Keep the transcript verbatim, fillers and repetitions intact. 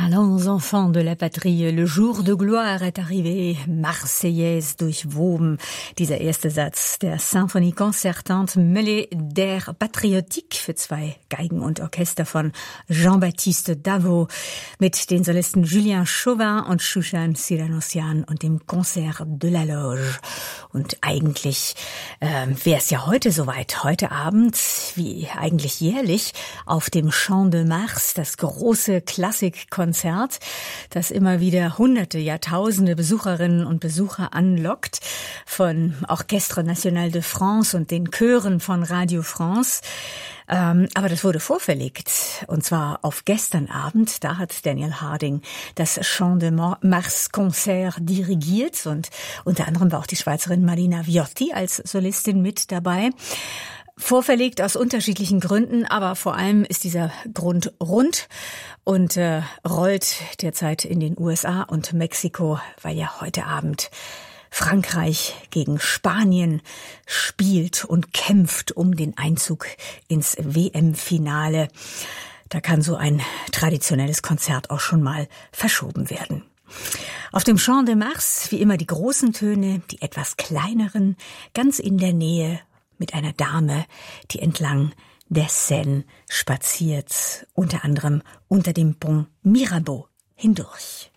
Allons, enfants de la patrie, le jour de gloire est arrivé, Marseillaise durchwoben. Dieser erste Satz der Symphonie Concertante Mêlée d'air patriotique für zwei Geigen und Orchester von Jean-Baptiste Davo mit den Solisten Julien Chauvin und Shushan Siranossian und dem Concert de la Loge. Und eigentlich äh, wäre es ja heute soweit, heute Abend, wie eigentlich jährlich, auf dem Champ de Mars, das große Klassikkonzert, das immer wieder hunderte, Jahrtausende Besucherinnen und Besucher anlockt, von Orchestre National de France und den Chören von Radio France. Ähm, aber das wurde vorverlegt, und zwar auf gestern Abend. Da hat Daniel Harding das Champ de Mars Concert dirigiert und unter anderem war auch die Schweizerin Marina Viotti als Solistin mit dabei. Vorverlegt aus unterschiedlichen Gründen, aber vor allem ist dieser Grund rund und äh, rollt derzeit in den U S A und Mexiko, weil ja heute Abend Frankreich gegen Spanien spielt und kämpft um den Einzug ins W M-Finale. Da kann so ein traditionelles Konzert auch schon mal verschoben werden. Auf dem Champ de Mars wie immer die großen Töne, die etwas kleineren, ganz in der Nähe mit einer Dame, die entlang der Seine spaziert, unter anderem unter dem Pont Mirabeau hindurch.